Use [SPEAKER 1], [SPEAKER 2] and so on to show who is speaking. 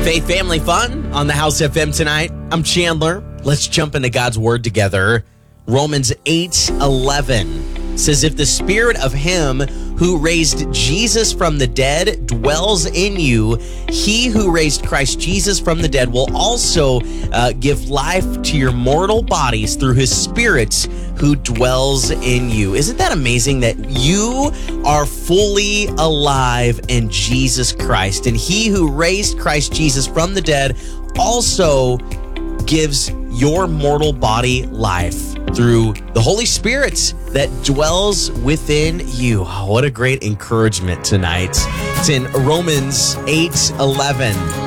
[SPEAKER 1] Faith Family Fun on the House FM tonight. I'm Chandler. Let's jump into God's Word together. Romans 8:11 says, if the spirit of him who raised Jesus from the dead dwells in you, he who raised Christ Jesus from the dead will also give life to your mortal bodies through his spirit who dwells in you. Isn't that amazing that you are fully alive in Jesus Christ? And he who raised Christ Jesus from the dead also gives your mortal body life through the Holy Spirit that dwells within you. Oh, what a great encouragement tonight. It's in Romans 8:11.